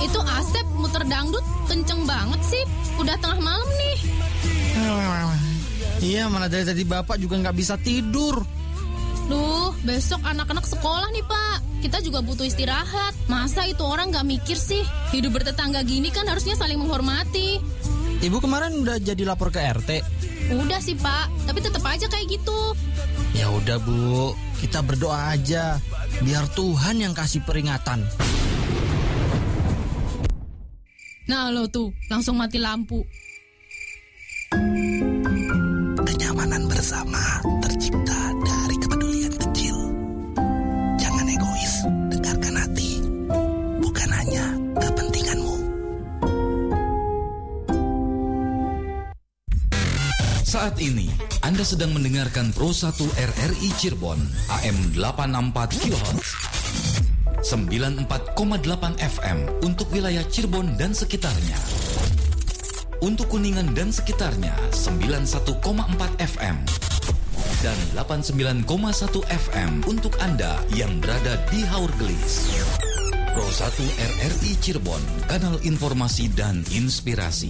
Itu Asep muter dangdut kenceng banget sih. Udah tengah malam nih. Iya, mana dari tadi Bapak juga nggak bisa tidur. Duh, besok anak-anak sekolah nih Pak. Kita juga butuh istirahat. Masa itu orang nggak mikir sih? Hidup bertetangga gini kan harusnya saling menghormati. Ibu kemarin udah jadi lapor ke RT? Udah sih Pak, tapi tetap aja kayak gitu. Ya udah Bu, kita berdoa aja. Biar Tuhan yang kasih peringatan. Nah lo tuh, langsung mati lampu. Kenyamanan bersama tercipta dari kepedulian kecil. Jangan egois, dengarkan hati. Bukan hanya kepentinganmu. Saat ini, Anda sedang mendengarkan Pro 1 RRI Cirebon, AM 864 kHz. 94,8 FM untuk wilayah Cirebon dan sekitarnya. Untuk Kuningan dan sekitarnya 91,4 FM dan 89,1 FM untuk Anda yang berada di Haurgelis. Pro 1 RRI Cirebon, kanal informasi dan inspirasi.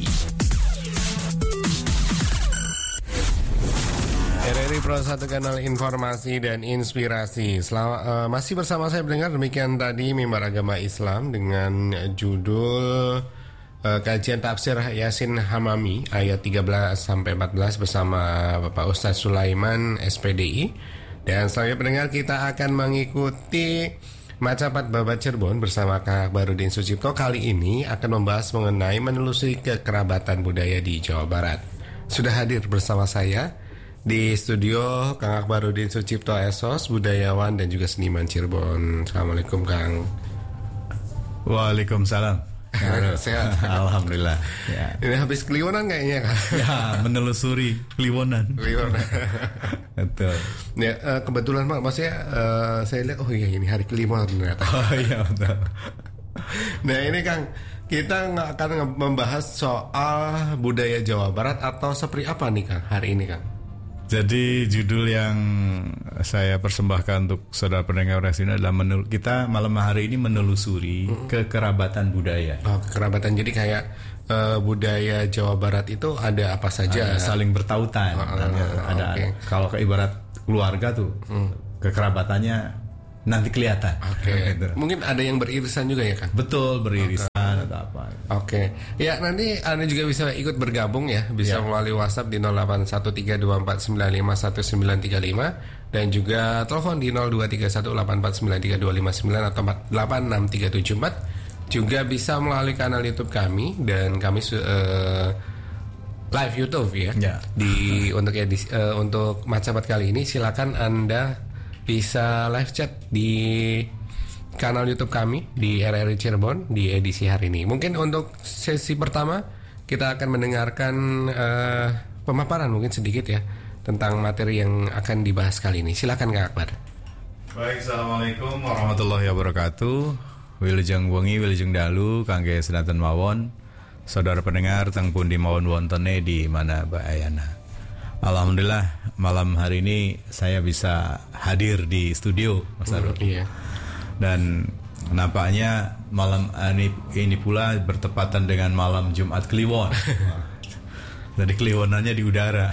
RRI Pro 1 kanal informasi dan inspirasi. Masih bersama saya pendengar, demikian tadi mimbar agama Islam dengan judul kajian tafsir Yasin Hamami ayat 13-14 bersama Bapak Ustadz Sulaiman SPDI. Dan selanjutnya pendengar, kita akan mengikuti Macapat Babat Cirebon bersama Kak Akbarudin Sucipto. Kali ini akan membahas mengenai menelusuri kekerabatan budaya di Jawa Barat. Sudah hadir bersama saya di studio Kang Akbarudin Sucipto SOS, budayawan dan juga seniman Cirebon. Assalamualaikum Kang. Waalaikumsalam. Sehat. Alhamdulillah. Ya. Ini habis kliwonan kayaknya Kang. Ya, menelusuri kliwonan. Betul. Ya, kebetulan Pak, maksudnya saya lihat, oh iya ini hari kliwonan ternyata. Oh iya betul. Nah ini Kang, kita akan membahas soal budaya Jawa Barat atau seperti apa nih Kang hari ini Kang? Jadi judul yang saya persembahkan untuk saudara pendengar ini adalah kita malam hari ini menelusuri kekerabatan budaya. Oh, kekerabatan, jadi kayak budaya Jawa Barat itu ada apa saja? Ada saling bertautan. Ada kalau ke ibarat keluarga tuh kekerabatannya nanti kelihatan. Gitu. Mungkin ada yang beririsan juga ya Kang? Betul, beririsan atau apa. Ya nanti Anda juga bisa ikut bergabung ya. Bisa melalui WhatsApp di 081324951935 dan juga telepon di 023184932959 atau 86374. Juga bisa melalui kanal YouTube kami, dan kami live YouTube ya. Untuk Macapat kali ini silakan Anda bisa live chat di kanal YouTube kami di RRI Cirebon di edisi hari ini. Mungkin untuk sesi pertama kita akan mendengarkan pemaparan mungkin sedikit ya tentang materi yang akan dibahas kali ini. Silakan Kak Akbar. Baik, assalamualaikum warahmatullahi wabarakatuh. Wilujeng wengi, wilujeng dalu, kangge sedanten mawon. Saudara pendengar teng pundi mawon wontene di mana baayana. Alhamdulillah malam hari ini saya bisa hadir di studio Mas Arul. Iya. Dan nampaknya malam ini pula bertepatan dengan malam Jumat Kliwon. Jadi kliwonannya di udara.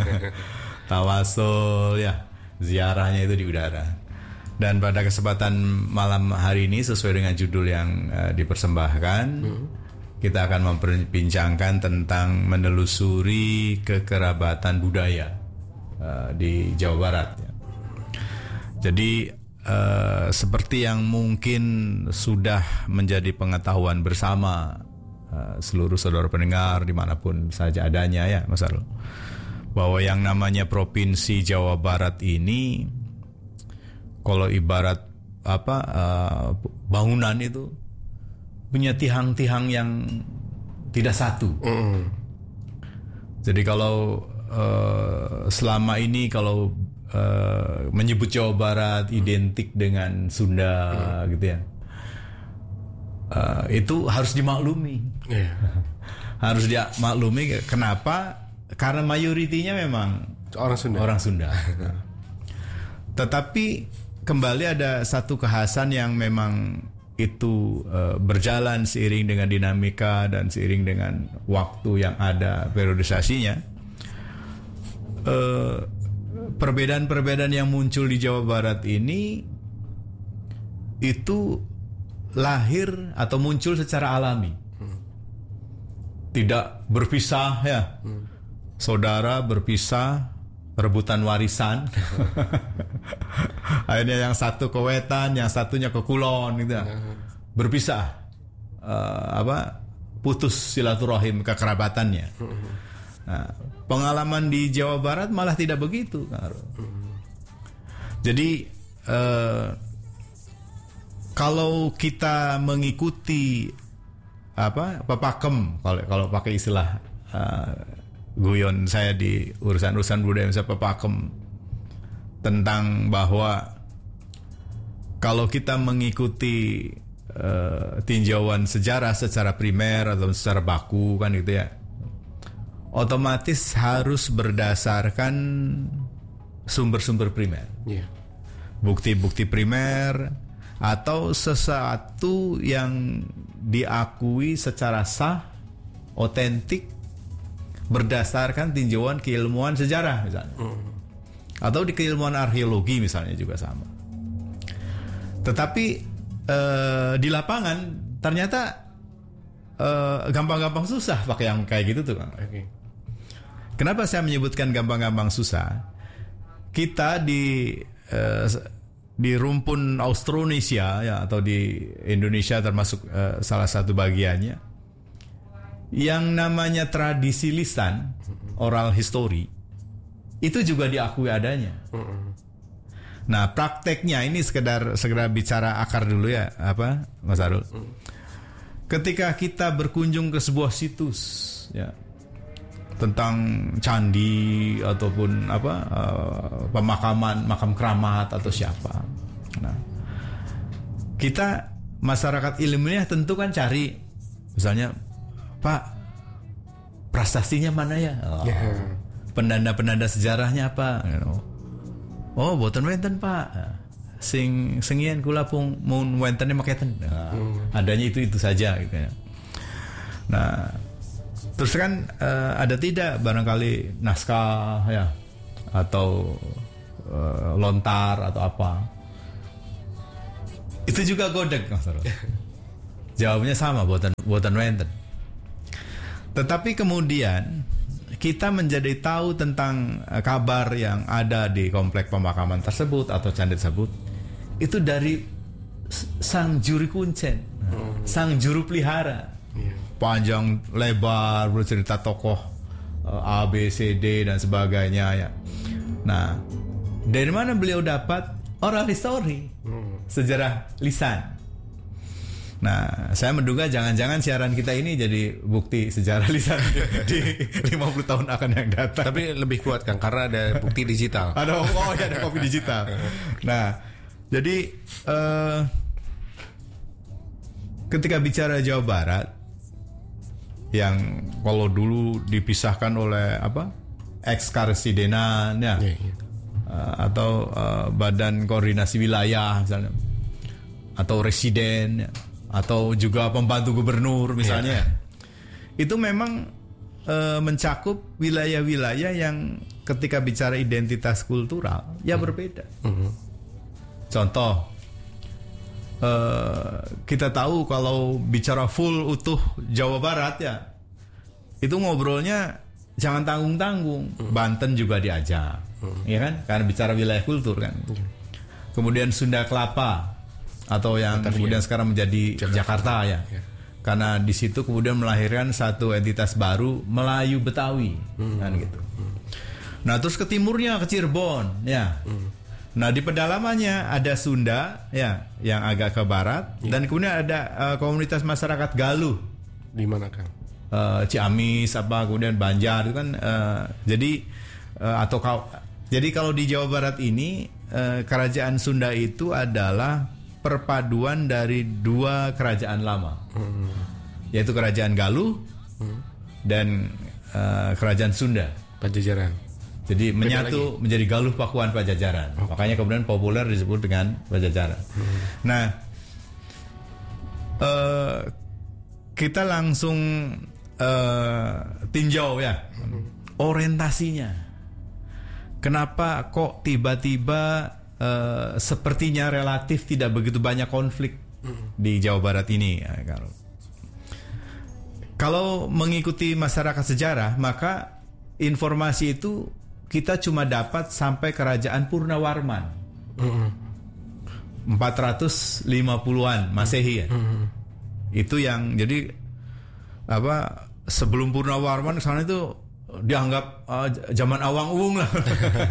Tawasul ya, ziarahnya itu di udara. Dan pada kesempatan malam hari ini sesuai dengan judul yang dipersembahkan, kita akan memperbincangkan tentang menelusuri kekerabatan budaya di Jawa Barat. Jadi seperti yang mungkin sudah menjadi pengetahuan bersama seluruh saudara pendengar dimanapun saja adanya ya Mas Arul, bahwa yang namanya Provinsi Jawa Barat ini kalau ibarat bangunan itu punya tiang-tiang yang tidak satu. Jadi kalau selama ini kalau menyebut Jawa Barat identik dengan Sunda gitu ya, itu harus dimaklumi. Harus dimaklumi. Kenapa? Karena mayoritinya memang orang Sunda. Tetapi kembali ada satu kekhasan yang memang itu berjalan seiring dengan dinamika dan seiring dengan waktu yang ada periodisasinya, perbedaan-perbedaan yang muncul di Jawa Barat ini itu lahir atau muncul secara alami, tidak berpisah ya. Saudara berpisah, rebutan warisan. Akhirnya yang satu ke wetan, yang satunya ke kulon gitu. Berpisah. Putus silaturahim kekerabatannya. Nah, pengalaman di Jawa Barat malah tidak begitu. Jadi kalau kita mengikuti pepakem, kalau pakai istilah guyon saya di urusan budaya, misalnya pepakem, tentang bahwa kalau kita mengikuti tinjauan sejarah secara primer atau secara baku kan gitu ya, otomatis harus berdasarkan sumber-sumber primer, bukti-bukti primer atau sesuatu yang diakui secara sah, otentik, berdasarkan tinjauan keilmuan sejarah misalnya, atau di keilmuan arkeologi misalnya juga sama. Tetapi di lapangan ternyata gampang-gampang susah pakai yang kayak gitu tuh, Kang. Kenapa saya menyebutkan gampang-gampang susah? Kita di rumpun Austronesia ya, atau di Indonesia termasuk salah satu bagiannya, yang namanya tradisi lisan, oral history, itu juga diakui adanya. Nah, prakteknya ini sekedar bicara akar dulu ya, Mas Arul. Ketika kita berkunjung ke sebuah situs ya, tentang candi ataupun pemakaman, makam keramat atau siapa. Nah, kita masyarakat ilmiah tentu kan cari, misalnya, Pak, prasasti mana ya? Penanda-penanda sejarahnya apa? Oh, boten wenten, Pak. Singien kula pun mun wentene maketen. Adanya itu saja gitu ya. Nah, terus kan ada tidak barangkali naskah ya, atau lontar atau apa? Itu juga godek, Mas. Jawabnya sama, boten wenten. Tetapi kemudian kita menjadi tahu tentang kabar yang ada di komplek pemakaman tersebut atau candi tersebut itu dari sang juri kuncen, sang juru pelihara. Panjang lebar bercerita tokoh A, B, C, D dan sebagainya ya. Nah, dari mana beliau dapat oral history, sejarah lisan? Nah, saya menduga jangan-jangan siaran kita ini jadi bukti sejarah lisan di 50 tahun akan yang datang. Tapi lebih kuat, Kang, karena ada bukti digital. Ada kopi digital. Nah, jadi ketika bicara Jawa Barat, yang kalau dulu dipisahkan oleh Ekskarsidenan ya, atau Badan Koordinasi Wilayah misalnya, atau residen ya, atau juga pembantu gubernur misalnya, itu memang mencakup wilayah-wilayah yang ketika bicara identitas kultural ya berbeda. Contoh, kita tahu kalau bicara full utuh Jawa Barat ya, itu ngobrolnya jangan tanggung-tanggung. Banten juga diajak, ya kan? Karena bicara wilayah kultur kan. Kemudian Sunda Kelapa, atau yang kemudian sekarang menjadi Jakarta ya. Karena di situ kemudian melahirkan satu entitas baru, Melayu Betawi kan gitu. Nah, terus ke timurnya ke Cirebon ya. Nah, di pedalamannya ada Sunda ya, yang agak ke barat, dan kemudian ada komunitas masyarakat Galuh. Di mana, Kang? Ciamis kemudian Banjar itu kan jadi kalau di Jawa Barat ini kerajaan Sunda itu adalah perpaduan dari dua kerajaan lama, yaitu kerajaan Galuh dan kerajaan Sunda, Pajajaran. Jadi menyatu menjadi Galuh Pakuan Pajajaran. Makanya kemudian populer disebut dengan Pajajaran. Nah, Kita langsung tinjau ya orientasinya. Kenapa kok tiba-tiba sepertinya relatif tidak begitu banyak konflik di Jawa Barat ini? Kalau mengikuti masyarakat sejarah, maka informasi itu kita cuma dapat sampai kerajaan Purnawarman 450-an Masehi ya. Itu yang jadi sebelum Purnawarman sana itu dianggap zaman Awang Uwung lah.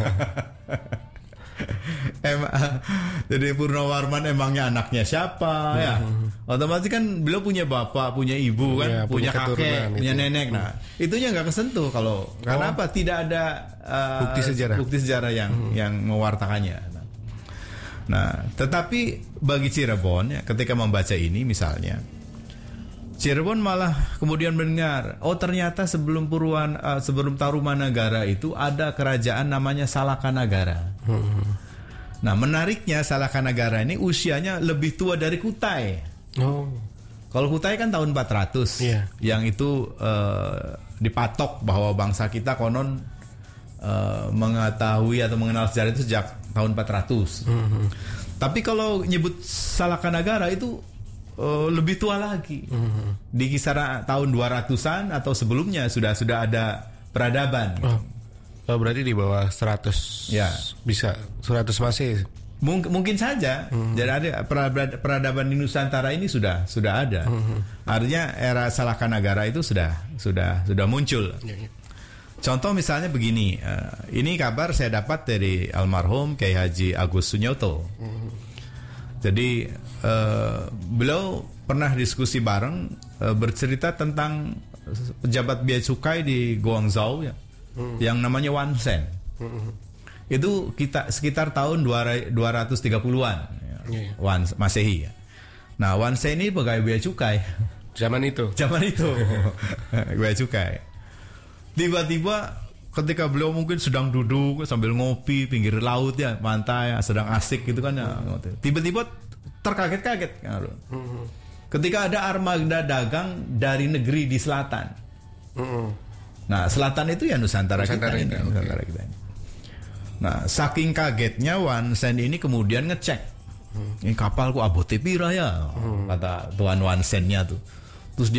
Jadi Purnawarman emangnya anaknya siapa ya? Otomatis kan beliau punya bapak, punya ibu kan, punya kakek, punya nenek. Nah, itunya nggak kesentuh karena apa? Tidak ada bukti sejarah yang mewartakannya. Nah, tetapi bagi Cirebon ya, ketika membaca ini misalnya, Cirebon malah kemudian mendengar, ternyata sebelum Tarumanagara itu ada kerajaan namanya Salakanagara. Nah, menariknya Salakanagara ini usianya lebih tua dari Kutai. Kalau Kutai kan tahun 400, yang itu dipatok bahwa bangsa kita konon mengetahui atau mengenal sejarah itu sejak tahun 400. Tapi kalau nyebut Salakanagara itu lebih tua lagi. Di kisaran tahun 200-an atau sebelumnya sudah ada peradaban. Berarti di bawah 100. Ya, bisa 100 masih. Mungkin saja. Jadi ada peradaban di Nusantara ini sudah ada. Artinya era Salakanagara itu sudah muncul. Contoh misalnya begini, ini kabar saya dapat dari almarhum Kiai Haji Agus Sunyoto. Jadi beliau pernah diskusi bareng, bercerita tentang pejabat bea cukai di Guangzhou ya, yang namanya Wan Sen. Itu sekitar tahun 230-an Wan Masehi ya. Nah, Wan Sen ini pegawai bea cukai zaman itu bea cukai. Tiba-tiba ketika beliau mungkin sedang duduk sambil ngopi pinggir laut ya, pantai ya, sedang asik gitu kan ya, tiba-tiba terkaget-kaget kan. Ketika ada armada dagang dari negeri di selatan. Nah, selatan itu ya Nusantara kita ini. Nah, saking kagetnya Wan Sen ini kemudian ngecek. Ini kapal kok abote pira ya? Kata Tuan Wan Sennya tuh. Terus dia